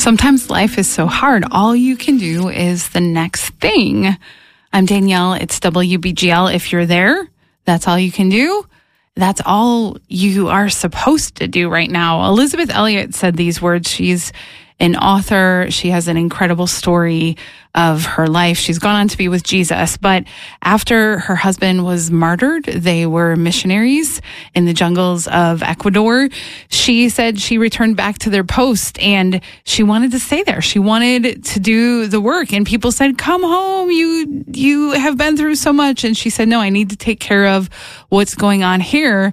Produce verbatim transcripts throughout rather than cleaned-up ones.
Sometimes life is so hard, all you can do is the next thing. I'm Danielle. It's W B G L. If you're there, that's all you can do. That's all you are supposed to do right now. Elizabeth Elliot said these words. She's an author. She has an incredible story of her life. She's gone on to be with Jesus. But after her husband was martyred, they were missionaries in the jungles of Ecuador. She said she returned back to their post and she wanted to stay there. She wanted to do the work. And people said, come home. You, you have been through so much. And she said, no, I need to take care of what's going on here.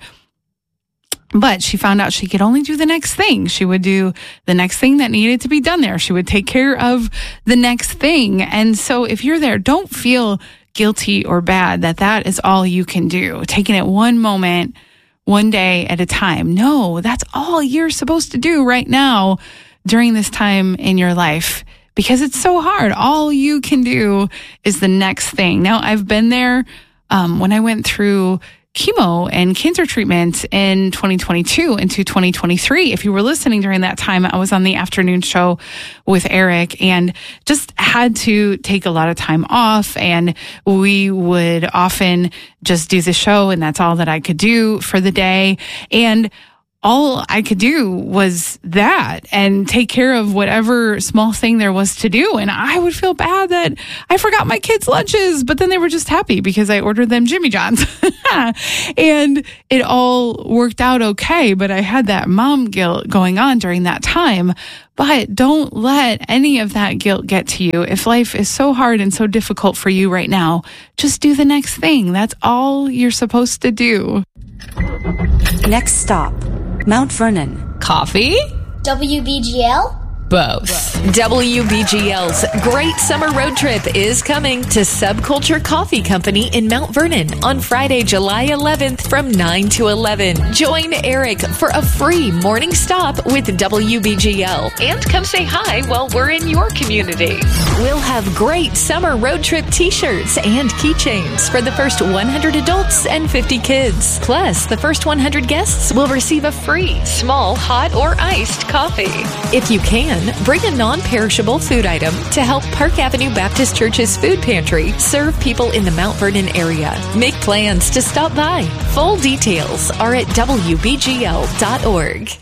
But she found out she could only do the next thing. She would do the next thing that needed to be done there. She would take care of the next thing. And so if you're there, don't feel guilty or bad that that is all you can do. Taking it one moment, one day at a time. No, that's all you're supposed to do right now during this time in your life because it's so hard. All you can do is the next thing. Now, I've been there um, when I went through chemo and cancer treatment in twenty twenty-two into twenty twenty-three. If you were listening during that time, I was on the afternoon show with Eric and just had to take a lot of time off. And we would often just do the show and that's all that I could do for the day. And all I could do was that and take care of whatever small thing there was to do. And I would feel bad that I forgot my kids' lunches, but then they were just happy because I ordered them Jimmy John's. And it all worked out okay. But I had that mom guilt going on during that time. But don't let any of that guilt get to you. If life is so hard and so difficult for you right now, just do the next thing. That's all you're supposed to do. Next stop, Mount Vernon. Coffee? W B G L? Both. W B G L's Great Summer Road Trip is coming to Subculture Coffee Company in Mount Vernon on Friday, July eleventh from nine to eleven. Join Eric for a free morning stop with W B G L and come say hi while we're in your community. We'll have great summer road trip t-shirts and keychains for the first one hundred adults and fifty kids. Plus, the first one hundred guests will receive a free small hot or iced coffee. If you can, bring a non-perishable food item to help Park Avenue Baptist Church's food pantry serve people in the Mount Vernon area. Make plans to stop by. Full details are at W B G L dot org.